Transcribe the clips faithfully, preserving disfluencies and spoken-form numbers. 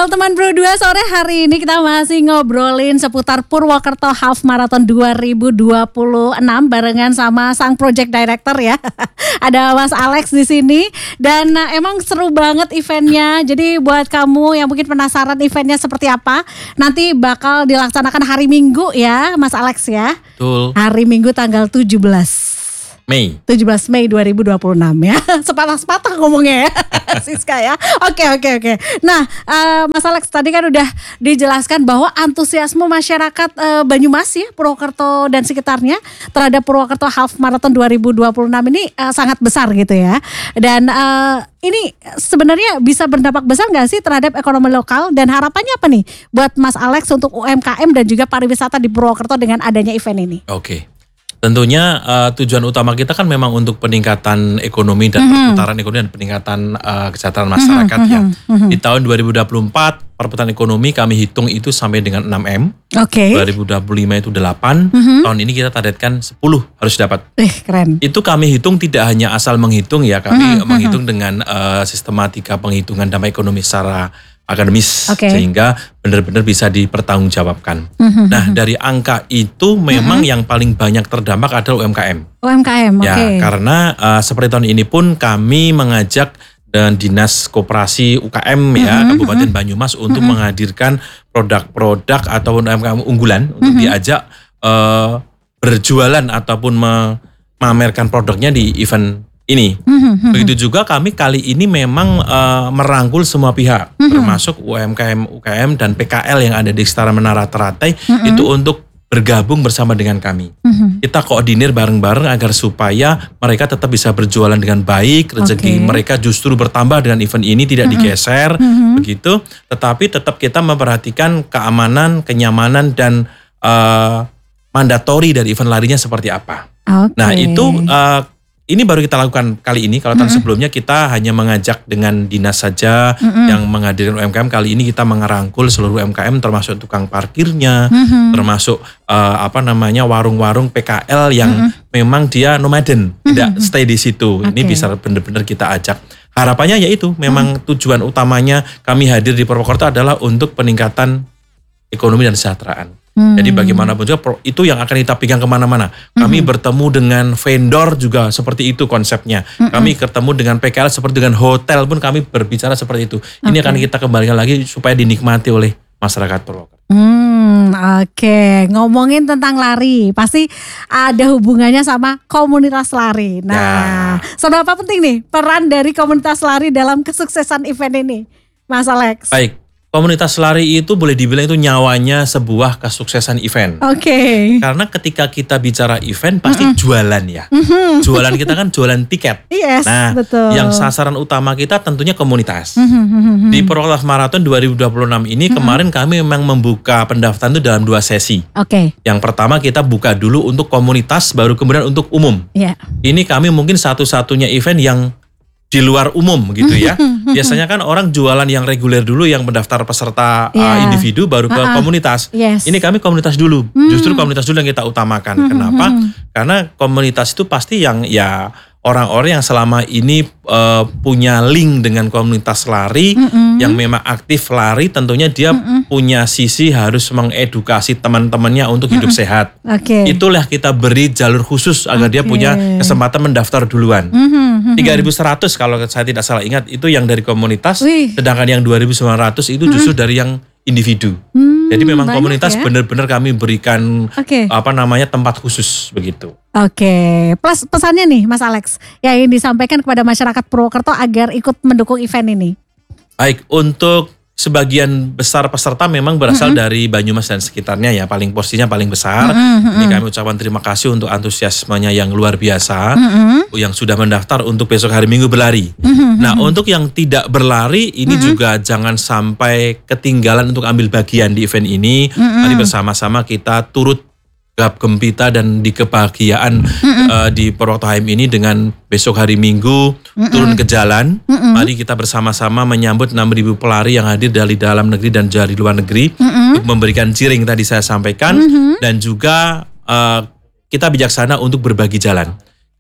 Ngobrol Teman Pro dua sore hari ini kita masih ngobrolin seputar Purwokerto Half Marathon dua ribu dua puluh enam barengan sama sang project director ya. Ada Mas Alex di sini dan uh, emang seru banget eventnya. Jadi buat kamu yang mungkin penasaran eventnya seperti apa, nanti bakal dilaksanakan hari Minggu ya, Mas Alex ya. Betul. Hari Minggu tanggal tujuh belas Mei. tujuh belas Mei dua ribu dua puluh enam ya. Sepatah-sepatah ngomongnya ya. Siska ya. Oke oke oke. Nah, uh, Mas Alex tadi kan udah dijelaskan bahwa antusiasme masyarakat uh, Banyumas ya, Purwokerto dan sekitarnya terhadap Purwokerto Half Marathon dua ribu dua puluh enam ini uh, sangat besar gitu ya. Dan uh, ini sebenarnya bisa berdampak besar nggak sih terhadap ekonomi lokal, dan harapannya apa nih buat Mas Alex untuk U M K M dan juga pariwisata di Purwokerto dengan adanya event ini? Oke. Tentunya uh, tujuan utama kita kan memang untuk peningkatan ekonomi dan mm-hmm. perputaran ekonomi dan peningkatan uh, kesejahteraan masyarakat mm-hmm. ya. Mm-hmm. Di tahun dua ribu dua puluh empat perputaran ekonomi kami hitung itu sampai dengan enam M. Oke. Okay. dua ribu dua puluh lima itu delapan. Mm-hmm. Tahun ini kita targetkan sepuluh harus dapat. Eh, keren. Itu kami hitung tidak hanya asal menghitung ya, kami mm-hmm. menghitung dengan uh, sistematika penghitungan dampak ekonomi secara akademis, okay. sehingga benar-benar bisa dipertanggungjawabkan. Mm-hmm. Nah, dari angka itu memang mm-hmm. yang paling banyak terdampak adalah U M K M. U M K M, oke. Ya, okay. karena uh, seperti tahun ini pun kami mengajak dan Dinas Koperasi U K M mm-hmm. ya Kabupaten Banyumas untuk mm-hmm. menghadirkan produk-produk atau U M K M unggulan mm-hmm. untuk diajak uh, berjualan ataupun memamerkan produknya di event ini. Mm-hmm. Begitu juga kami kali ini memang uh, merangkul semua pihak, mm-hmm. termasuk U M K M U K M dan P K L yang ada di Setara Menara Teratai mm-hmm. itu untuk bergabung bersama dengan kami. Mm-hmm. Kita koordinir bareng-bareng agar supaya mereka tetap bisa berjualan dengan baik, rezeki okay. mereka justru bertambah dengan event ini, tidak mm-hmm. digeser, mm-hmm. begitu. Tetapi tetap kita memperhatikan keamanan, kenyamanan dan uh, mandatori dari event larinya seperti apa. Okay. Nah itu uh, ini baru kita lakukan kali ini. Kalau tahun mm-hmm. sebelumnya kita hanya mengajak dengan dinas saja mm-hmm. yang menghadirkan U M K M. Kali ini kita mengerangkul seluruh U M K M, termasuk tukang parkirnya, mm-hmm. termasuk uh, apa namanya warung-warung P K L yang mm-hmm. memang dia nomaden, mm-hmm. tidak stay di situ. Okay. Ini bisa benar-benar kita ajak. Harapannya yaitu memang mm-hmm. tujuan utamanya kami hadir di Purwokerto adalah untuk peningkatan ekonomi dan kesejahteraan. Hmm. Jadi bagaimanapun juga itu yang akan kita pegang kemana-mana. Kami hmm. bertemu dengan vendor juga seperti itu konsepnya. Hmm. Kami ketemu dengan P K L seperti dengan hotel pun kami berbicara seperti itu. Ini okay. akan kita kembalikan lagi supaya dinikmati oleh masyarakat Purwokerto. Hmm, oke. Okay. Ngomongin tentang lari, pasti ada hubungannya sama komunitas lari. Nah, ya. Seberapa penting nih peran dari komunitas lari dalam kesuksesan event ini, Mas Alex? Baik. Komunitas lari itu boleh dibilang itu nyawanya sebuah kesuksesan event. Oke. Okay. Karena ketika kita bicara event pasti mm-hmm. jualan ya. Mm-hmm. Jualan kita kan jualan tiket. Yes, nah, betul. Yang sasaran utama kita tentunya komunitas. Mm-hmm. Di Purwokerto Marathon dua ribu dua puluh enam ini mm-hmm. kemarin kami memang membuka pendaftaran itu dalam dua sesi. Oke. Okay. Yang pertama kita buka dulu untuk komunitas, baru kemudian untuk umum. Yeah. Ini kami mungkin satu-satunya event yang di luar umum gitu ya. Biasanya kan orang jualan yang reguler dulu, yang mendaftar peserta yeah. uh, individu baru ke uh-uh. komunitas. Yes. Ini kami komunitas dulu. Hmm. Justru komunitas dulu yang kita utamakan. Hmm. Kenapa? Hmm. Karena komunitas itu pasti yang ya orang-orang yang selama ini uh, punya link dengan komunitas lari, mm-hmm. yang memang aktif lari, tentunya dia mm-hmm. punya sisi harus mengedukasi teman-temannya untuk hidup mm-hmm. sehat. Okay. Itulah kita beri jalur khusus agar okay. dia punya kesempatan mendaftar duluan. Mm-hmm. tiga ribu seratus kalau saya tidak salah ingat itu yang dari komunitas, Wih. sedangkan yang dua ribu sembilan ratus itu justru mm-hmm. dari yang individu. Hmm, Jadi memang komunitas ya? benar-benar kami berikan okay. apa namanya tempat khusus begitu. Oke, okay. Plus pesannya nih Mas Alex yang ingin disampaikan kepada masyarakat Purwokerto agar ikut mendukung event ini. Baik, untuk sebagian besar peserta memang berasal mm-hmm. dari Banyumas dan sekitarnya ya, paling porsinya paling besar. Mm-hmm. Ini kami ucapkan terima kasih untuk antusiasmenya yang luar biasa, mm-hmm. yang sudah mendaftar untuk besok hari Minggu berlari. Mm-hmm. Nah, untuk yang tidak berlari ini mm-hmm. juga jangan sampai ketinggalan untuk ambil bagian di event ini. Mm-hmm. Mari bersama-sama kita turut gap gempita dan di kebahagiaan mm-hmm. uh, di Purwokerto H M ini dengan besok hari Minggu mm-hmm. turun ke jalan. Mm-hmm. Mari kita bersama-sama menyambut enam ribu pelari yang hadir dari dalam negeri dan dari luar negeri mm-hmm. untuk memberikan cheering tadi saya sampaikan mm-hmm. dan juga uh, kita bijaksana untuk berbagi jalan.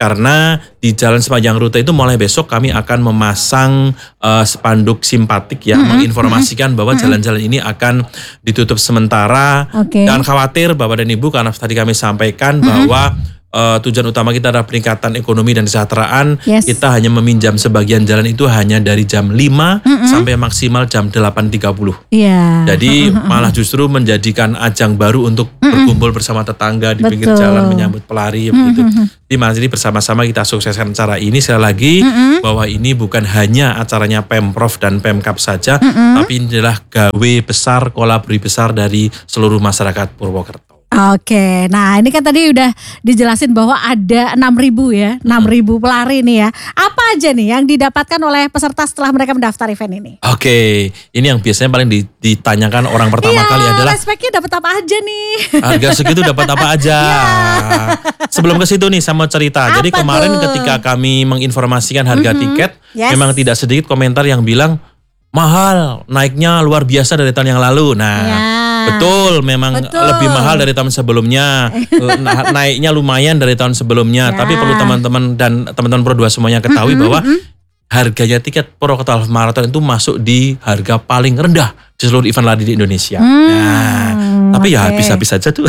Karena di jalan sepanjang rute itu mulai besok kami akan memasang uh, spanduk simpatik ya, mm-hmm. menginformasikan bahwa mm-hmm. jalan-jalan ini akan ditutup sementara. Okay. Jangan khawatir Bapak dan Ibu, karena tadi kami sampaikan mm-hmm. bahwa Uh, tujuan utama kita adalah peningkatan ekonomi dan kesejahteraan. Yes. Kita hanya meminjam sebagian jalan itu hanya dari jam lima mm-hmm. sampai maksimal jam delapan tiga puluh. Yeah. Jadi mm-hmm. malah justru menjadikan ajang baru untuk mm-hmm. berkumpul bersama tetangga di pinggir Betul. jalan menyambut pelari mm-hmm. begitu. Jadi mari jadi bersama-sama kita sukseskan acara ini. Sekali lagi mm-hmm. bahwa ini bukan hanya acaranya Pemprov dan Pemkab saja, mm-hmm. tapi ini adalah gawe besar, kolabori besar dari seluruh masyarakat Purwokerto. Oke, nah ini kan tadi udah dijelasin bahwa ada enam ribu ya, enam ribu pelari nih ya. Apa aja nih yang didapatkan oleh peserta setelah mereka mendaftar event ini? Oke, ini yang biasanya paling ditanyakan orang pertama iya, kali adalah respeknya dapat apa aja nih? Harga segitu dapat apa aja? Sebelum ke situ nih saya mau cerita. Apa Jadi kemarin tuh? ketika kami menginformasikan harga mm-hmm. tiket, yes. memang tidak sedikit komentar yang bilang mahal, naiknya luar biasa dari tahun yang lalu. Nah, ya. Betul, memang Betul. lebih mahal dari tahun sebelumnya. Naiknya lumayan dari tahun sebelumnya. Ya. Tapi perlu teman-teman dan teman-teman Pro dua semuanya ketahui mm-hmm, bahwa mm-hmm. harganya tiket Purwokerto Half Marathon itu masuk di harga paling rendah di seluruh event lari di Indonesia. Hmm, nah, tapi okay. ya habis-habis saja tuh.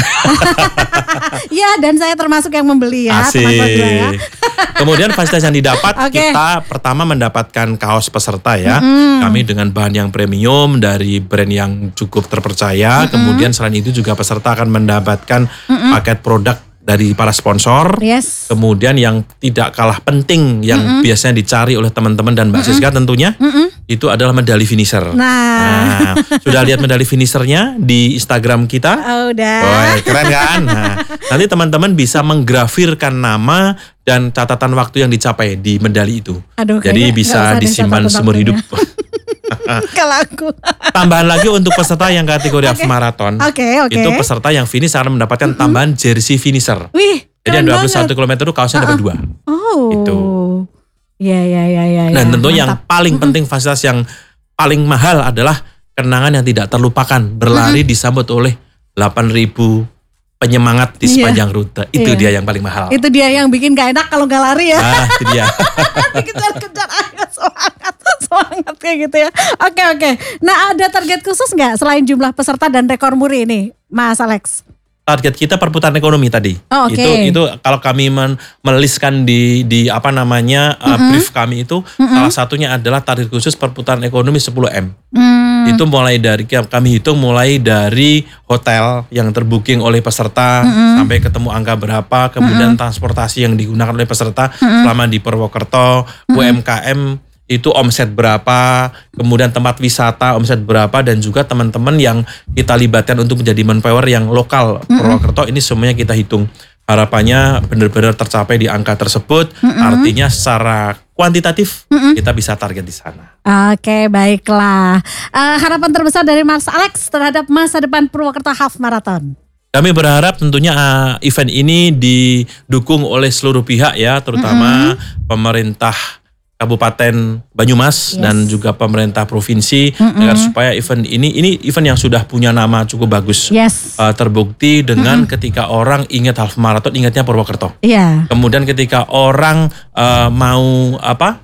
Ya, dan saya termasuk yang membeli ya. Asik. Ya. Kemudian fasilitas yang didapat, okay. kita pertama mendapatkan kaos peserta ya. Mm-hmm. Kami dengan bahan yang premium dari brand yang cukup terpercaya. Mm-hmm. Kemudian selain itu juga peserta akan mendapatkan mm-hmm. paket produk dari para sponsor. Yes. Kemudian yang tidak kalah penting yang mm-hmm. biasanya dicari oleh teman-teman dan Mbak mm-hmm. Siska tentunya mm-hmm. itu adalah medali finisher. Nah, nah sudah lihat medali finishernya di Instagram kita? Oh, udah. Oh, keren kan? Nah, nanti teman-teman bisa menggrafirkan nama dan catatan waktu yang dicapai di medali itu. Aduh, jadi bisa disimpan seumur hidup. Kalau aku tambahan lagi untuk peserta yang kategori half okay. marathon. Okay, okay. Itu peserta yang finish akan mendapatkan mm-hmm. tambahan jersey finisher. Wih, jadi yang dua puluh satu kilometer itu kaosnya uh-uh. dapat dua. Oh. Itu. Ya ya ya ya. Dan ya. tentu Mantap. yang paling mm-hmm. penting fasilitas yang paling mahal adalah kenangan yang tidak terlupakan, berlari mm-hmm. disambut oleh delapan ribu penyemangat di sepanjang yeah. rute. Itu yeah. dia yang paling mahal. Itu dia yang bikin gak enak kalau gak lari ya. Nah, itu dia. Dikejar-kejar ayo semangat, semangat kayak gitu ya. Oke oke. Nah, ada target khusus nggak selain jumlah peserta dan rekor muri ini, Mas Alex? Target kita perputaran ekonomi tadi. Oh, okay. Itu itu kalau kami men, meliskan di di apa namanya uh, mm-hmm. brief kami itu mm-hmm. salah satunya adalah target khusus perputaran ekonomi sepuluh M. Mm. Itu mulai dari kami hitung mulai dari hotel yang terbooking oleh peserta mm-hmm. sampai ketemu angka berapa, kemudian mm-hmm. transportasi yang digunakan oleh peserta mm-hmm. selama di Purwokerto, mm-hmm. U M K M itu omset berapa, kemudian tempat wisata omset berapa, dan juga teman-teman yang kita libatkan untuk menjadi manpower yang lokal mm-hmm. Purwokerto ini semuanya kita hitung. Harapannya benar-benar tercapai di angka tersebut, mm-hmm. artinya secara kuantitatif mm-hmm. kita bisa target di sana. Oke, baiklah. Uh, harapan terbesar dari Mas Alex terhadap masa depan Purwokerto Half Marathon? Kami berharap tentunya uh, event ini didukung oleh seluruh pihak ya, terutama mm-hmm. pemerintah Kabupaten Banyumas yes. dan juga pemerintah provinsi mm-hmm. agar supaya event ini ini event yang sudah punya nama cukup bagus. Yes. Uh, terbukti dengan mm-hmm. ketika orang ingat half marathon ingatnya Purwokerto. Yeah. Kemudian ketika orang uh, mau apa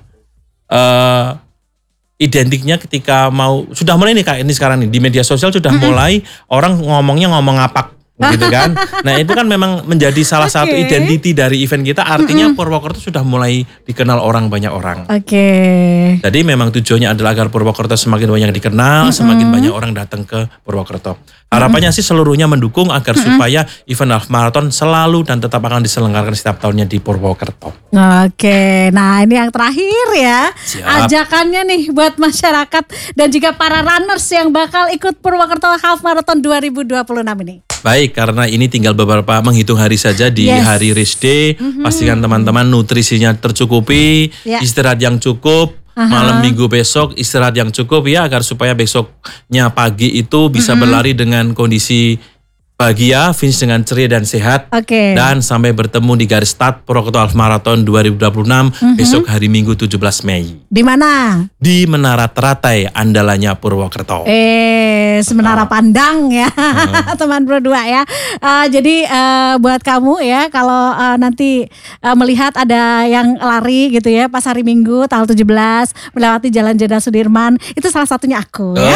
uh, identiknya ketika mau sudah mulai nih Kak ini sekarang nih di media sosial sudah mm-hmm. mulai orang ngomongnya ngomong ngapak. Gitu kan. Nah itu kan memang menjadi salah okay. satu identiti dari event kita. Artinya mm-hmm. Purwokerto sudah mulai dikenal orang banyak orang. Oke. Okay. Jadi memang tujuannya adalah agar Purwokerto semakin banyak dikenal, mm-hmm. semakin banyak orang datang ke Purwokerto. Harapannya mm-hmm. sih seluruhnya mendukung agar mm-hmm. supaya event half marathon selalu dan tetap akan diselenggarakan setiap tahunnya di Purwokerto. Oke, nah ini yang terakhir ya. Siap. Ajakannya nih buat masyarakat dan juga para runners yang bakal ikut Purwokerto Half Marathon dua ribu dua puluh enam ini. Baik, karena ini tinggal beberapa menghitung hari saja di yes. hari race day. Mm-hmm. Pastikan teman-teman nutrisinya tercukupi, yeah. istirahat yang cukup, uh-huh. malam minggu besok istirahat yang cukup ya, agar supaya besoknya pagi itu bisa mm-hmm. berlari dengan kondisi bahagia, finish dengan ceria dan sehat. Oke. Dan sampai bertemu di garis start Purwokerto Half Marathon dua ribu dua puluh enam mm-hmm. besok hari Minggu tujuh belas Mei. Di mana? Di Menara Teratai andalannya Purwokerto. Eh, Menara oh. Pandang ya, oh. teman berdua ya. Uh, jadi uh, buat kamu ya, kalau uh, nanti uh, melihat ada yang lari gitu ya, pas hari Minggu tanggal tujuh belas melewati Jalan Jenderal Sudirman, itu salah satunya aku. Ya.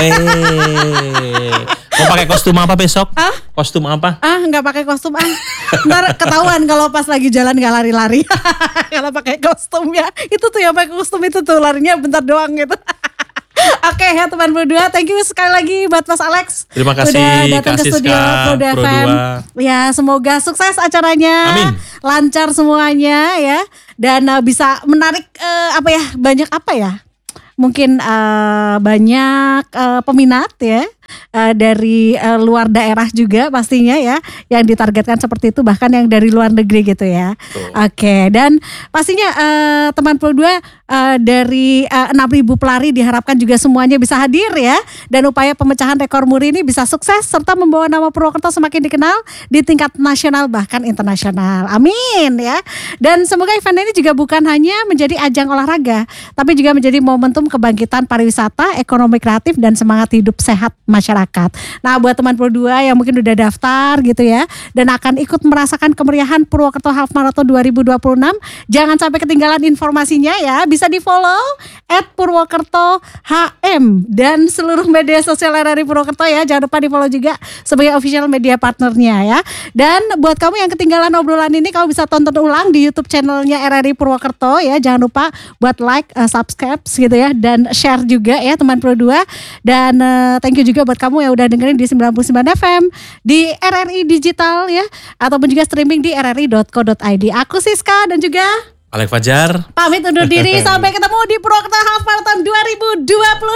Mau pakai kostum apa besok? Ah? Kostum apa? Ah, nggak pakai kostum ah. Ntar ketahuan kalau pas lagi jalan nggak lari-lari. Kalau pakai kostum ya, itu tuh yang pakai kostum itu tuh larinya bentar doang gitu. Oke okay, ya teman Pro dua, thank you sekali lagi buat Mas Alex. Terima kasih. Udah datang ke studio Pro dua F M. Ya semoga sukses acaranya. Amin. Lancar semuanya ya. Dan uh, bisa menarik uh, apa ya, banyak apa ya. Mungkin uh, banyak uh, peminat ya. Uh, dari uh, luar daerah juga pastinya ya, yang ditargetkan seperti itu, bahkan yang dari luar negeri gitu ya. Oke, okay. Dan pastinya uh, teman Pro dua uh, dari uh, enam ribu pelari diharapkan juga semuanya bisa hadir ya, dan upaya pemecahan rekor muri ini bisa sukses serta membawa nama Purwokerto semakin dikenal di tingkat nasional bahkan internasional. Amin ya. Dan semoga event ini juga bukan hanya menjadi ajang olahraga, tapi juga menjadi momentum kebangkitan pariwisata, ekonomi kreatif, dan semangat hidup sehat masyarakat. Nah, buat teman Pro dua yang mungkin udah daftar gitu ya, dan akan ikut merasakan kemeriahan Purwokerto Half Marathon dua ribu dua puluh enam, jangan sampai ketinggalan informasinya ya. Bisa di follow at Purwokerto H M dan seluruh media sosial R R I Purwokerto ya. Jangan lupa di follow juga sebagai official media partnernya ya. Dan buat kamu yang ketinggalan obrolan ini, kamu bisa tonton ulang di YouTube channelnya R R I Purwokerto ya. Jangan lupa buat like, uh, subscribe gitu ya, dan share juga ya teman Pro dua. Dan uh, thank you juga buat kamu yang udah dengerin di sembilan puluh sembilan F M, di R R I Digital ya, ataupun juga streaming di r r i dot co dot i d. Aku Siska dan juga Alex Fajar. Pamit undur diri, sampai ketemu di Purwokerto Half Marathon dua ribu dua puluh.